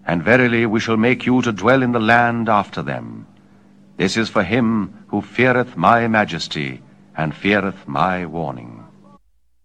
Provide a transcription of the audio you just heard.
And verily we shall make you to dwell in the land after them. This is for him who feareth my majesty, and feareth my warning.